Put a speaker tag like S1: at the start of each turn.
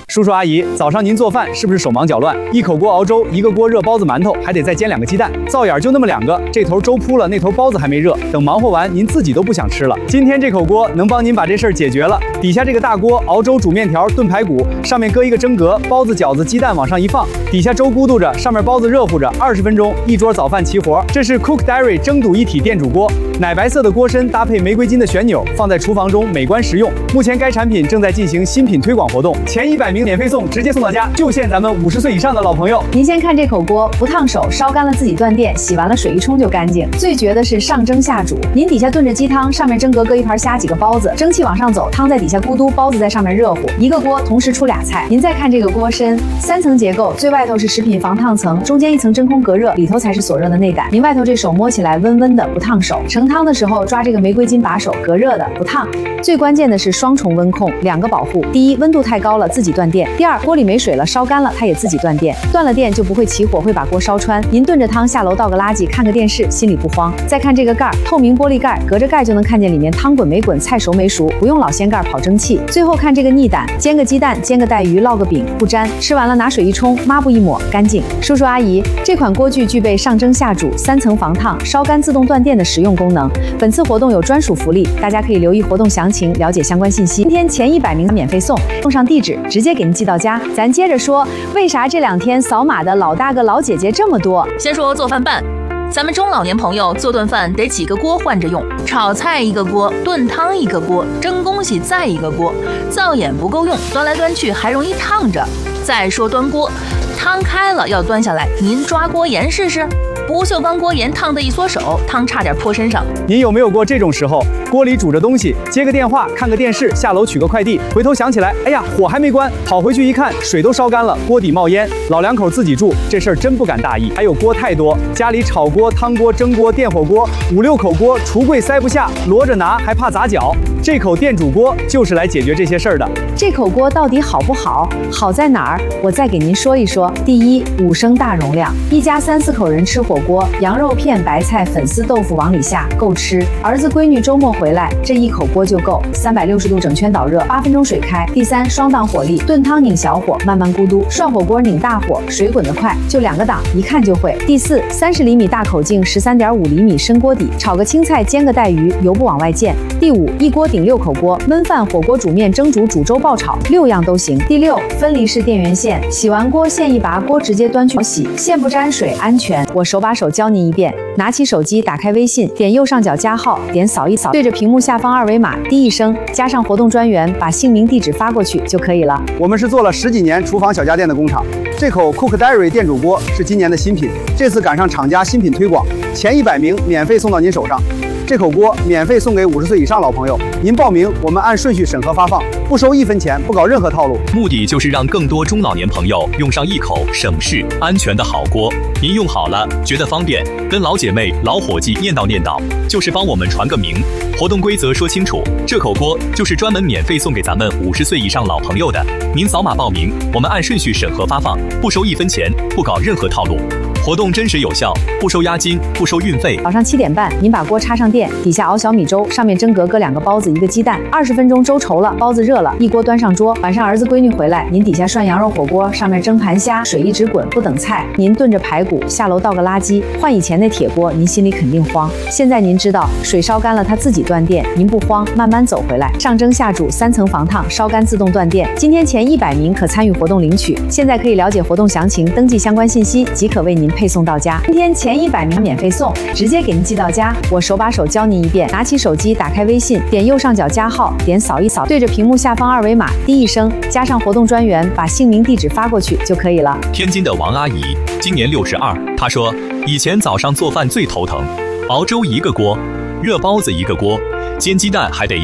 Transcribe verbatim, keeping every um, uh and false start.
S1: 叔叔阿姨，早上您做饭是不是手忙脚乱？一口锅熬粥，一个锅热包子馒头，还得再煎两个鸡蛋，灶眼就那么两个，这头粥铺了，那头包子还没热，等忙活完，您自己都不想吃了。今天这口锅能帮您把这事儿解决了。底下这个大锅熬粥、煮面条、炖排骨，上面搁一个蒸格，包子、饺子、鸡蛋往上一放，底下粥咕嘟着，上面包子热乎着，二十分钟一桌早饭齐活。这是 Cook Dairy 蒸笃一体电煮锅，奶白色的锅身搭配玫瑰金的旋钮，放在厨房中美观实用。目前该产品正在进行新品推广活动，前一百名免费送，直接送到家，就限咱们五十岁以上的老朋友。
S2: 您先看这口锅，不烫手，烧干了自己断电，洗完了水一冲就干净。最绝的是上蒸下煮，您底下炖着鸡汤，上面蒸格搁一盘虾几个包子，蒸汽往上走，汤在底下咕嘟，包子在上面热乎，一个锅同时出俩菜。您再看这个锅身，三层结构，最外头是食品防烫层，中间一层真空隔热，里头才是锁热的内胆。您外头这手摸起来温温的，不烫手。盛汤的时候抓这个玫瑰金把手，隔热的，不烫。最关键的是双重温控，两个保护。第一，温度太高了自己断电；第二，锅里没水了，烧干了它也自己断电。断了电就不会起火，会把锅烧穿。您炖着汤下楼倒个垃圾，看个电视，心里不慌。再看这个盖儿，透明玻璃盖，隔着盖就能看见里面汤滚没滚，菜熟没熟，不用老掀盖跑蒸汽。最后看这个逆胆，煎个鸡蛋，煎个带鱼，烙个饼，不粘。吃完了拿水一冲，抹布一抹，干净。叔叔阿姨，这款锅具具备上蒸下煮、三层防烫、烧干自动断电的实用功能。本次活动有专属福利，大家可以留意活动详情，了解相关信息。今天前一百名免费送，送上地址，直接给您寄到家。咱接着说，为啥这两天扫码的老大哥老姐姐这么多？
S3: 先说做饭办。咱们中老年朋友做顿饭得几个锅换着用，炒菜一个锅，炖汤一个锅，蒸东西再一个锅，灶眼不够用，端来端去还容易烫着。再说端锅，汤开了要端下来，您抓锅沿试试。不锈钢锅沿烫得一缩手，汤差点泼身上。
S1: 您有没有过这种时候？锅里煮着东西，接个电话，看个电视，下楼取个快递，回头想起来，哎呀，火还没关，跑回去一看，水都烧干了，锅底冒烟。老两口自己住，这事儿真不敢大意。还有锅太多，家里炒锅、汤锅、蒸锅、电火锅，五六口锅，橱柜塞不下，摞着拿还怕砸脚。这口电煮锅就是来解决这些事儿的。
S2: 这口锅到底好不好？好在哪儿？我再给您说一说。第一，五升大容量，一家三四口人吃火锅，羊肉片、白菜、粉丝、豆腐往里下，够吃。儿子闺女周末回来，这一口锅就够。三百六十度整圈导热，八分钟水开。第三，双档火力，炖汤拧小火，慢慢咕嘟；涮火锅拧大火，水滚得快，就两个档，一看就会。第四，三十厘米大口径，十三点五厘米深锅底，炒个青菜，煎个带鱼，油不往外溅。第五，一锅顶六口锅，焖饭、火锅、煮面、蒸煮、煮粥、爆炒，六样都行。第六，分离式电源线，洗完锅线一拔，锅直接端去洗，线不沾水，安全。我手把手教您一遍，拿起手机，打开微信，点右上角加号，点扫一扫，对着屏幕下方二维码，滴一声，加上活动专员，把姓名、地址发过去就可以了。
S1: 我们是做了十几年厨房小家电的工厂，这口 Cook Dairy 电煮锅是今年的新品，这次赶上厂家新品推广，前一百名免费送到您手上。这口锅免费送给五十岁以上老朋友，您报名，我们按顺序审核发放，不收一分钱，不搞任何套路。
S4: 目的就是让更多中老年朋友用上一口省事、安全的好锅。您用好了，觉得方便，跟老姐妹、老伙计念叨念叨，就是帮我们传个名。活动规则说清楚，这口锅就是专门免费送给咱们五十岁以上老朋友的。您扫码报名，我们按顺序审核发放，不收一分钱，不搞任何套路。活动真实有效，不收押金，不收运费。
S2: 早上七点半，您把锅插上电，底下熬小米粥，上面蒸格搁两个包子，一个鸡蛋，二十分钟粥稠了，包子热了，一锅端上桌。晚上儿子闺女回来，您底下涮羊肉火锅，上面蒸盘虾，水一直滚，不等菜。您炖着排骨，下楼倒个垃圾。换以前那铁锅，您心里肯定慌。现在您知道，水烧干了它自己断电，您不慌，慢慢走回来。上蒸下煮，三层防烫，烧干自动断电。今天前一百名可参与活动领取，现在可以了解活动详情，登记相关信息，即可为您配送到家。今天前一百名免费送，直接给您寄到家。我手把手教您一遍，拿起手机，打开微信，点右上角加号，点扫一扫，对着屏幕下方二维码，滴一声，加上活动专员，把姓名、地址发过去就可以了。
S4: 天津的王阿姨今年六十二，她说以前早上做饭最头疼，熬粥一个锅，热包子一个锅，煎鸡蛋还得